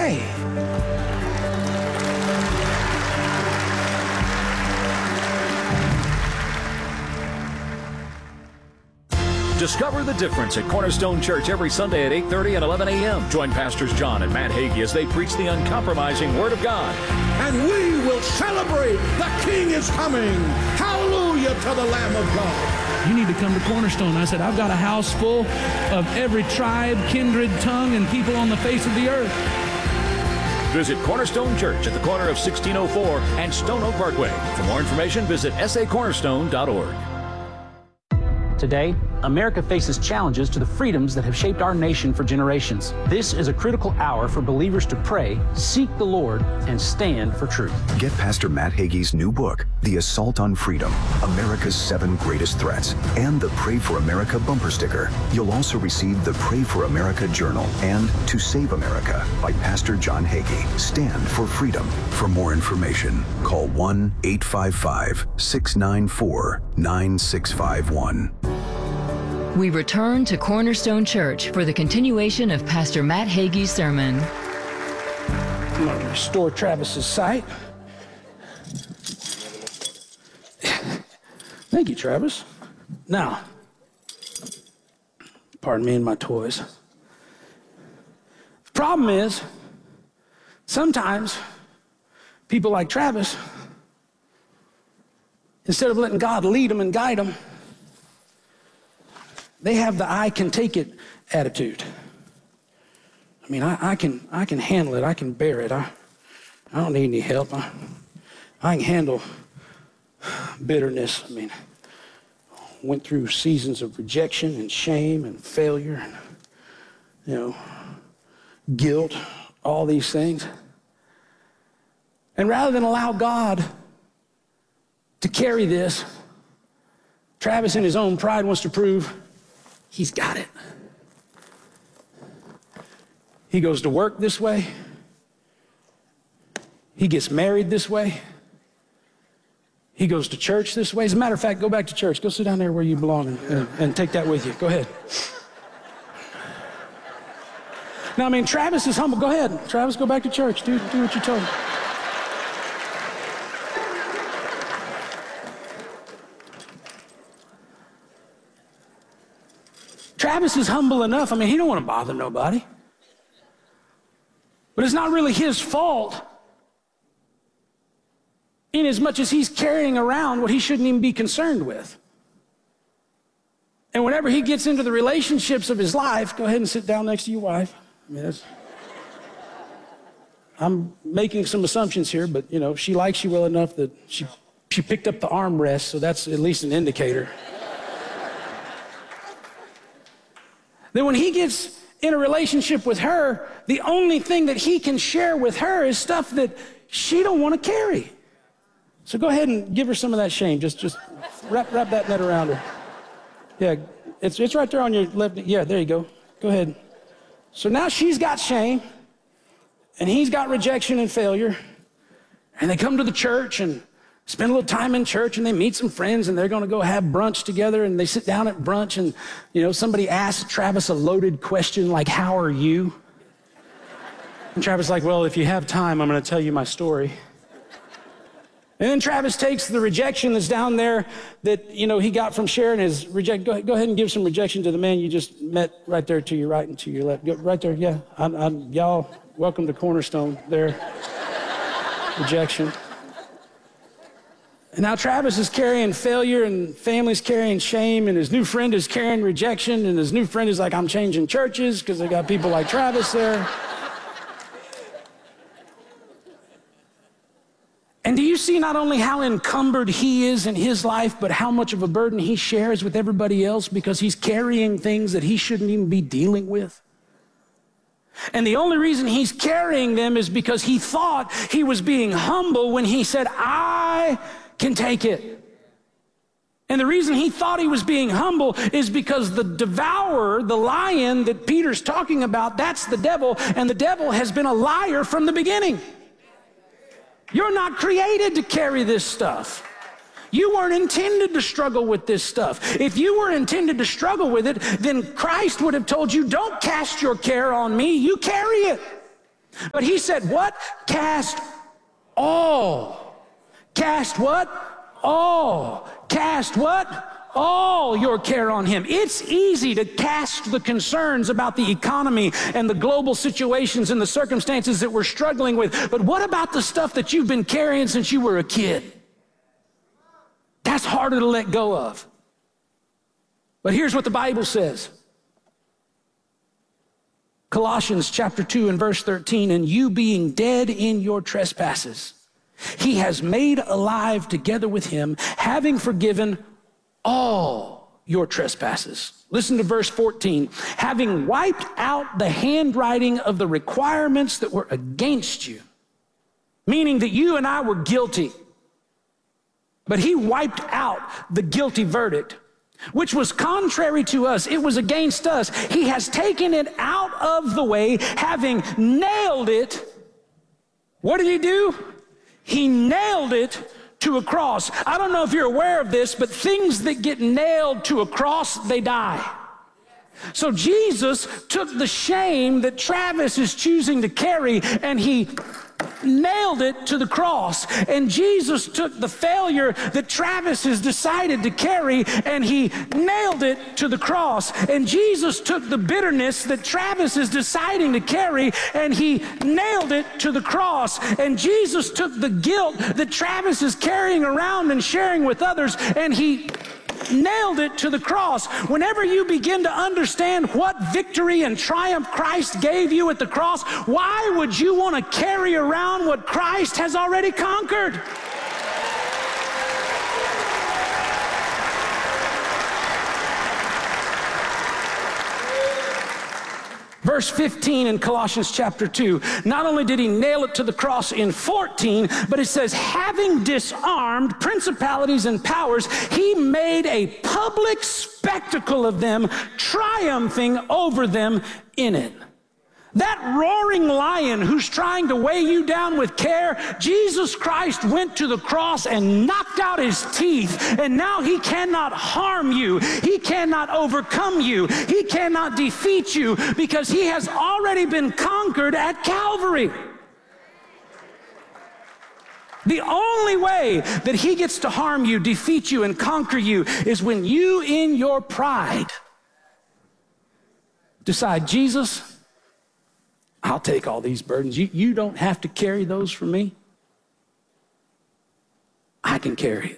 pray. Discover the difference at Cornerstone Church every Sunday at 8:30 and 11 a.m. Join Pastors John and Matt Hagee as they preach the uncompromising Word of God. And we will celebrate the King is coming. Hallelujah to the Lamb of God. You need to come to Cornerstone. I said, I've got a house full of every tribe, kindred, tongue, and people on the face of the earth. Visit Cornerstone Church at the corner of 1604 and Stone Oak Parkway. For more information, visit sacornerstone.org. Today, America faces challenges to the freedoms that have shaped our nation for generations. This is a critical hour for believers to pray, seek the Lord, and stand for truth. Get Pastor Matt Hagee's new book, The Assault on Freedom, America's 7 Greatest Threats, and the Pray for America bumper sticker. You'll also receive the Pray for America journal and To Save America by Pastor John Hagee. Stand for freedom. For more information, call 1-855-694-9651. We return to Cornerstone Church for the continuation of Pastor Matt Hagee's sermon. I'm going to restore Travis's sight. Thank you, Travis. Now, pardon me and my toys. The problem is, sometimes people like Travis, instead of letting God lead them and guide them, they have the I can take it attitude. I mean, I can handle it. I can bear it. I don't need any help. I can handle bitterness. I mean, went through seasons of rejection and shame and failure and, guilt, all these things. And rather than allow God to carry this, Travis in his own pride wants to prove he's got it. He goes to work this way. He gets married this way. He goes to church this way. As a matter of fact, go back to church. Go sit down there where you belong and take that with you. Go ahead. Now, I mean, Travis is humble. Go ahead. Travis, go back to church. Do what you're told. Travis is humble enough. I mean, he don't want to bother nobody. But it's not really his fault in as much as he's carrying around what he shouldn't even be concerned with. And whenever he gets into the relationships of his life, go ahead and sit down next to your wife. I mean, I'm making some assumptions here, but she likes you well enough that she picked up the armrest, so that's at least an indicator. Then when he gets in a relationship with her, the only thing that he can share with her is stuff that she don't want to carry. So go ahead and give her some of that shame. Just wrap that net around her. Yeah, it's right there on your left. Yeah, there you go. Go ahead. So now she's got shame, and he's got rejection and failure, and they come to the church and spend a little time in church, and they meet some friends, and they're going to go have brunch together, and they sit down at brunch, and somebody asks Travis a loaded question like, how are you? And Travis is like, well, if you have time, I'm going to tell you my story. And then Travis takes the rejection that's down there that, he got from sharing his rejection. Go ahead and give some rejection to the man you just met right there to your right and to your left. Go right there, yeah. Y'all, welcome to Cornerstone there. Rejection. And now Travis is carrying failure, and family's carrying shame, and his new friend is carrying rejection, and his new friend is like, I'm changing churches because they got people like Travis there. And do you see not only how encumbered he is in his life, but how much of a burden he shares with everybody else because he's carrying things that he shouldn't even be dealing with? And the only reason he's carrying them is because he thought he was being humble when he said, I can take it. And the reason he thought he was being humble is because the devourer, the lion that Peter's talking about, that's the devil, and the devil has been a liar from the beginning. You're not created to carry this stuff. You weren't intended to struggle with this stuff. If you were intended to struggle with it, then Christ would have told you, don't cast your care on me, you carry it. But he said, what? Cast all. Cast what? All. Cast what? All your care on him. It's easy to cast the concerns about the economy and the global situations and the circumstances that we're struggling with. But what about the stuff that you've been carrying since you were a kid? That's harder to let go of. But here's what the Bible says. Colossians chapter 2 and verse 13, and you being dead in your trespasses, he has made alive together with him, having forgiven all your trespasses. Listen to verse 14. Having wiped out the handwriting of the requirements that were against you, meaning that you and I were guilty, but he wiped out the guilty verdict, which was contrary to us. It was against us. He has taken it out of the way, having nailed it. What did he do? He nailed it to a cross. I don't know if you're aware of this, but things that get nailed to a cross, they die. So Jesus took the shame that Travis is choosing to carry and he nailed it to the cross. And Jesus took the failure that Travis has decided to carry and he nailed it to the cross. And Jesus took the bitterness that Travis is deciding to carry and he nailed it to the cross. And Jesus took the guilt that Travis is carrying around and sharing with others and he nailed it to the cross. Whenever you begin to understand what victory and triumph Christ gave you at the cross, why would you want to carry around what Christ has already conquered? Verse 15 in Colossians chapter 2, not only did he nail it to the cross in 14, but it says, having disarmed principalities and powers, he made a public spectacle of them, triumphing over them in it. That roaring lion who's trying to weigh you down with care, Jesus Christ went to the cross and knocked out his teeth, and now he cannot harm you. He cannot overcome you. He cannot defeat you because he has already been conquered at Calvary. The only way that he gets to harm you, defeat you, and conquer you is when you, in your pride, decide, Jesus, I'll take all these burdens. You don't have to carry those for me. I can carry it.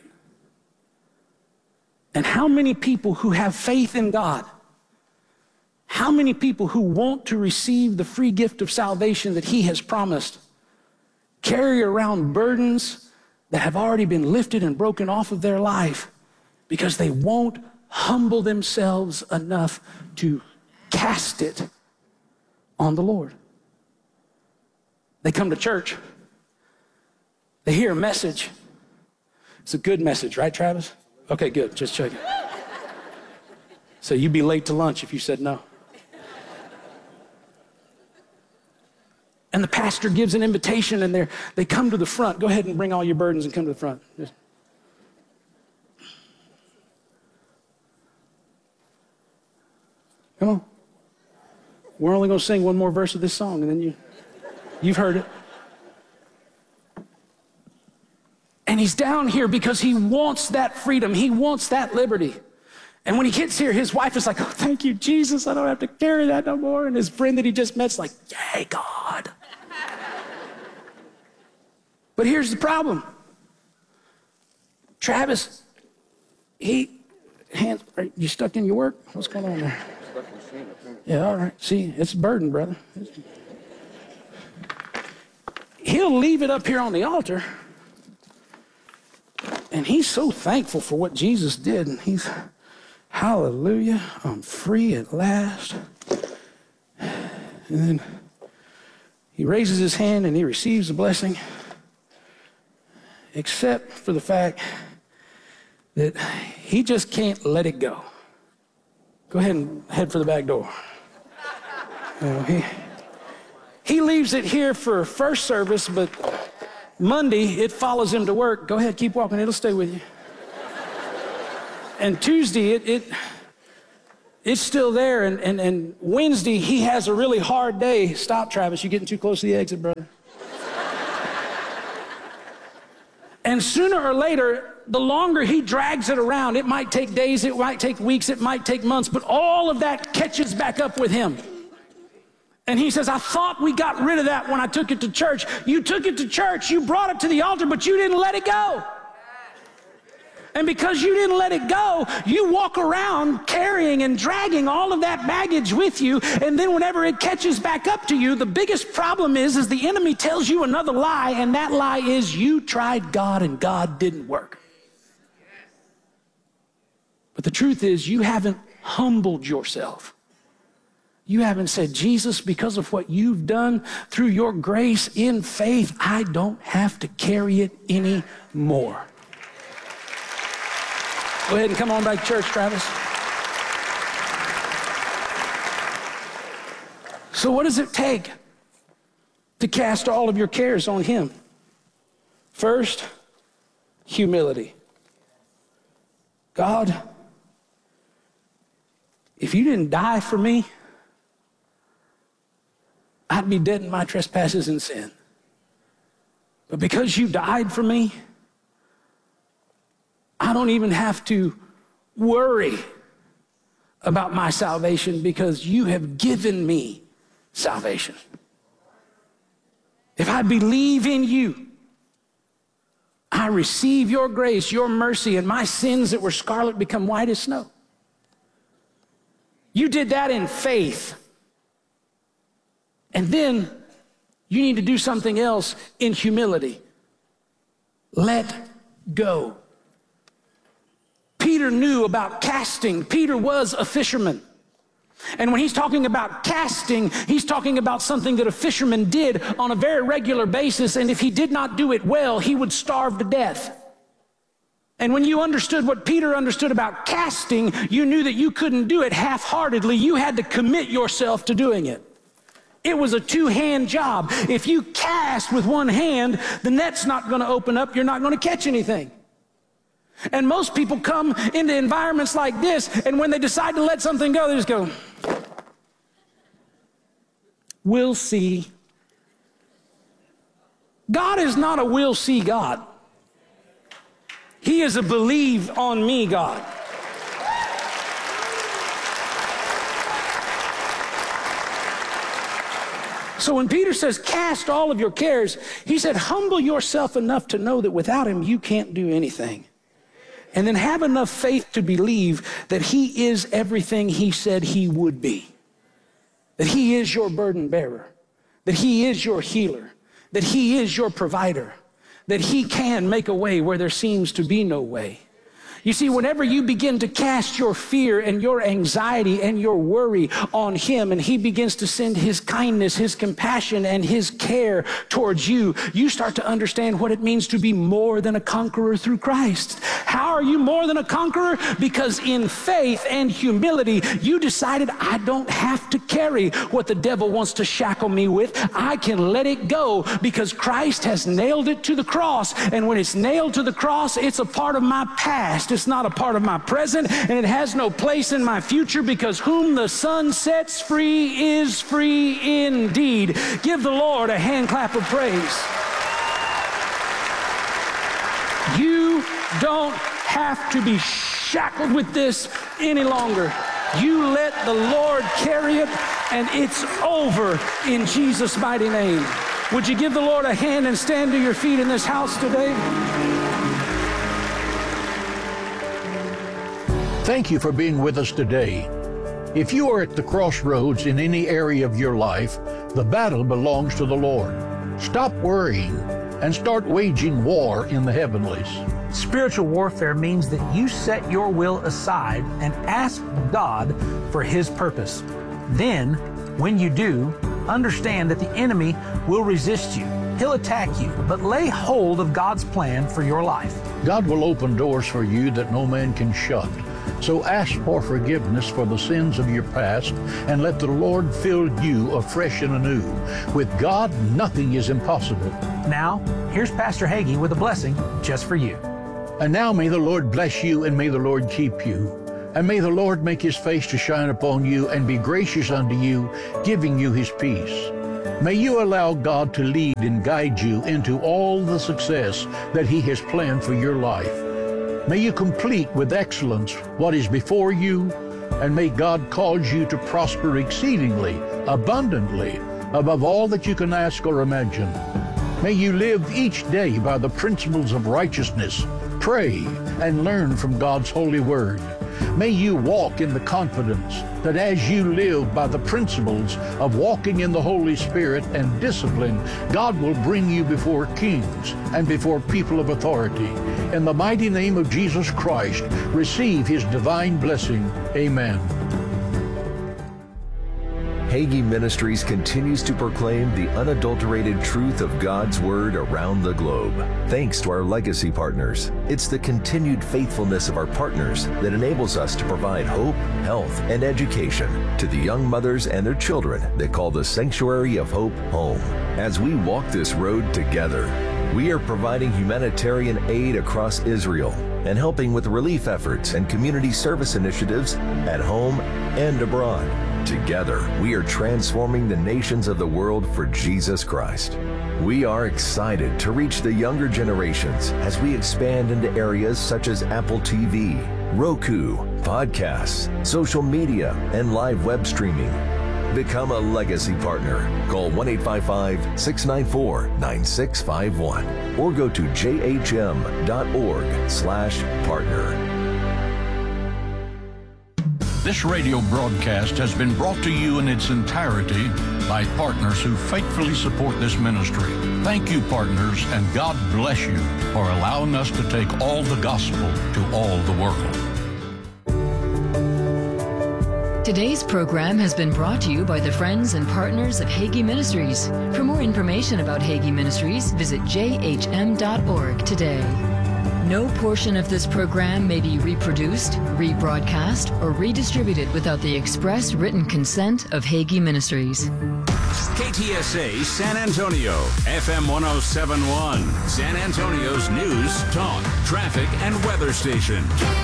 And how many people who have faith in God, how many people who want to receive the free gift of salvation that he has promised, carry around burdens that have already been lifted and broken off of their life because they won't humble themselves enough to cast it on the Lord. They come to church, they hear a message. It's a good message, right, Travis? Okay, good, just checking. So you'd be late to lunch if you said no. And the pastor gives an invitation and they come to the front. Go ahead and bring all your burdens and come to the front. Come on. We're only going to sing one more verse of this song and then you've heard it. And he's down here because he wants that freedom. He wants that liberty. And when he gets here, his wife is like, oh, thank you, Jesus. I don't have to carry that no more. And his friend that he just met's like, yay, God. But here's the problem. Travis, are you stuck in your work? What's going on there? Yeah, all right. See, it's a burden, brother. He'll leave it up here on the altar, and he's so thankful for what Jesus did, and he's, hallelujah, I'm free at last. And then he raises his hand and he receives the blessing, except for the fact that he just can't let it go. Go ahead and head for the back door. He leaves it here for first service, but Monday it follows him to work. Go ahead, keep walking, it'll stay with you. And Tuesday it's still there. And Wednesday, he has a really hard day. Stop, Travis. You're getting too close to the exit, brother. And sooner or later, the longer he drags it around, it might take days, it might take weeks, it might take months, but all of that catches back up with him. And he says, I thought we got rid of that when I took it to church. You took it to church, you brought it to the altar, but you didn't let it go. And because you didn't let it go, you walk around carrying and dragging all of that baggage with you. And then whenever it catches back up to you, the biggest problem is the enemy tells you another lie, and that lie is you tried God and God didn't work. But the truth is you haven't humbled yourself. You haven't said, Jesus, because of what you've done through your grace in faith, I don't have to carry it anymore. Go ahead and come on back to church, Travis. So what does it take to cast all of your cares on him? First, humility. God, if you didn't die for me, I'd be dead in my trespasses and sin. But because you died for me, I don't even have to worry about my salvation because you have given me salvation. If I believe in you, I receive your grace, your mercy, and my sins that were scarlet become white as snow. You did that in faith. And then you need to do something else in humility. Let go. Peter knew about casting. Peter was a fisherman. And when he's talking about casting, he's talking about something that a fisherman did on a very regular basis. And if he did not do it well, he would starve to death. And when you understood what Peter understood about casting, you knew that you couldn't do it half-heartedly. You had to commit yourself to doing it. It was a two-hand job. If you cast with one hand, the net's not going to open up. You're not going to catch anything. And most people come into environments like this, and when they decide to let something go, they just go, we'll see. God is not a we'll see God. He is a believe on me God. So when Peter says, cast all of your cares, he said, humble yourself enough to know that without him, you can't do anything. And then have enough faith to believe that he is everything he said he would be. That he is your burden bearer. That he is your healer. That he is your provider. That he can make a way where there seems to be no way. You see, whenever you begin to cast your fear and your anxiety and your worry on him, and he begins to send his kindness, his compassion, and his care towards you, you start to understand what it means to be more than a conqueror through Christ. How are you more than a conqueror? Because in faith and humility, you decided, I don't have to carry what the devil wants to shackle me with. I can let it go because Christ has nailed it to the cross. And when it's nailed to the cross, it's a part of my past. It's not a part of my present, and it has no place in my future, because whom the Son sets free is free indeed. Give the Lord a hand clap of praise. You don't have to be shackled with this any longer. You let the Lord carry it, and it's over in Jesus' mighty name. Would you give the Lord a hand and stand to your feet in this house today? Thank you for being with us today. If you are at the crossroads in any area of your life, the battle belongs to the Lord. Stop worrying and start waging war in the heavenlies. Spiritual warfare means that you set your will aside and ask God for His purpose. Then, when you do, understand that the enemy will resist you. He'll attack you, but lay hold of God's plan for your life. God will open doors for you that no man can shut. So ask for forgiveness for the sins of your past and let the Lord fill you afresh and anew. With God, nothing is impossible. Now, here's Pastor Hagee with a blessing just for you. And now may the Lord bless you and may the Lord keep you. And may the Lord make his face to shine upon you and be gracious unto you, giving you his peace. May you allow God to lead and guide you into all the success that he has planned for your life. May you complete with excellence what is before you, and may God cause you to prosper exceedingly, abundantly, above all that you can ask or imagine. May you live each day by the principles of righteousness, pray, and learn from God's holy word. May you walk in the confidence that as you live by the principles of walking in the Holy Spirit and discipline, God will bring you before kings and before people of authority. In the mighty name of Jesus Christ, receive his divine blessing. Amen. Hagee Ministries continues to proclaim the unadulterated truth of God's Word around the globe. Thanks to our legacy partners. It's the continued faithfulness of our partners that enables us to provide hope, health, and education to the young mothers and their children that call the Sanctuary of Hope home. As we walk this road together, we are providing humanitarian aid across Israel and helping with relief efforts and community service initiatives at home and abroad. Together, we are transforming the nations of the world for Jesus Christ. We are excited to reach the younger generations as we expand into areas such as Apple TV, Roku, podcasts, social media, and live web streaming. Become a legacy partner. Call 1-855-694-9651 or go to jhm.org/partner. This radio broadcast has been brought to you in its entirety by partners who faithfully support this ministry. Thank you, partners, and God bless you for allowing us to take all the gospel to all the world. Today's program has been brought to you by the friends and partners of Hagee Ministries. For more information about Hagee Ministries, visit jhm.org today. No portion of this program may be reproduced, rebroadcast, or redistributed without the express written consent of Hagee Ministries. KTSA San Antonio, FM 107.1, San Antonio's news, talk, traffic, and weather station.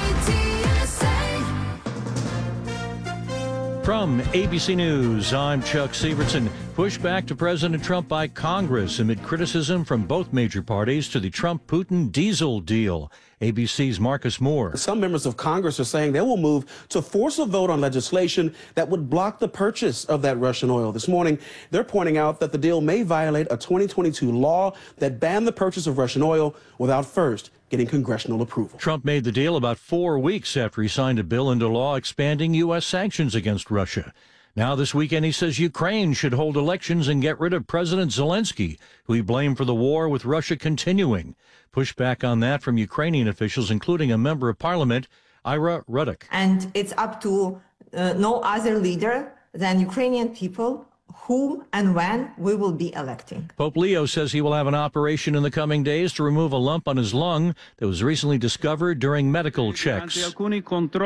From ABC News, I'm Chuck Sievertson. Pushback to President Trump by Congress amid criticism from both major parties to the Trump-Putin diesel deal. ABC's Marcus Moore. Some members of Congress are saying they will move to force a vote on legislation that would block the purchase of that Russian oil. This morning, they're pointing out that the deal may violate a 2022 law that banned the purchase of Russian oil without first getting congressional approval. Trump made the deal about 4 weeks after he signed a bill into law expanding U.S. sanctions against Russia. Now this weekend he says Ukraine should hold elections and get rid of President Zelensky, who he blamed for the war with Russia continuing. Pushback on that from Ukrainian officials, including a member of parliament, Ira Ruddock. And it's up to no other leader than Ukrainian people whom and when we will be electing. Pope Leo says he will have an operation in the coming days to remove a lump on his lung that was recently discovered during medical checks. He made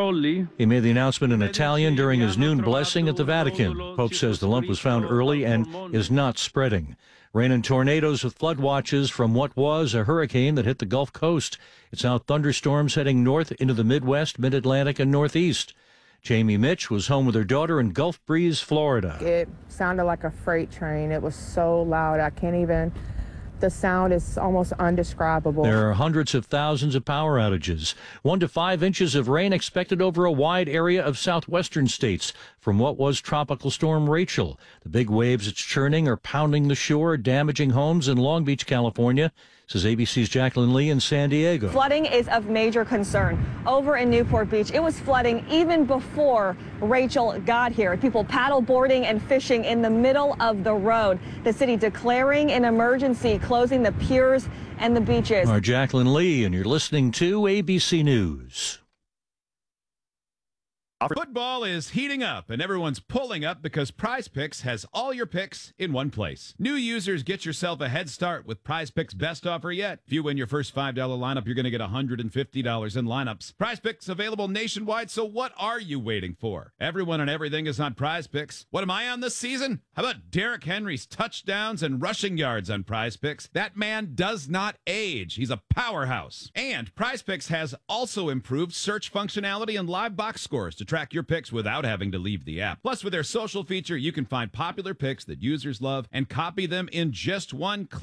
the announcement in Italian during his noon blessing at the Vatican. Pope says the lump was found early and is not spreading. Rain and tornadoes with flood watches from what was a hurricane that hit the Gulf Coast. It's now thunderstorms heading north into the Midwest, Mid-Atlantic, and Northeast. Jamie Mitch was home with her daughter in Gulf Breeze, Florida. It sounded like a freight train. It was so loud. I can't even, the sound is almost undescribable. There are hundreds of thousands of power outages. 1 to 5 inches of rain expected over a wide area of southwestern states from what was Tropical Storm Rachel. The big waves it's churning are pounding the shore, damaging homes in Long Beach, California. Says ABC's Jacqueline Lee in San Diego. Flooding is of major concern. Over in Newport Beach, it was flooding even before Rachel got here. People paddle boarding and fishing in the middle of the road. The city declaring an emergency, closing the piers and the beaches. Our Jacqueline Lee, and you're listening to ABC News. Football is heating up, and everyone's pulling up because Prize Picks has all your picks in one place. New users, get yourself a head start with Prize Picks' best offer yet. If you win your first $5 lineup, you're going to get $150 in lineups. Prize Picks available nationwide, so what are you waiting for? Everyone and everything is on Prize Picks. What am I on this season? How about Derrick Henry's touchdowns and rushing yards on Prize Picks? That man does not age. He's a powerhouse. And Prize Picks has also improved search functionality and live box scores to track your picks without having to leave the app. Plus, with their social feature, you can find popular picks that users love and copy them in just one click.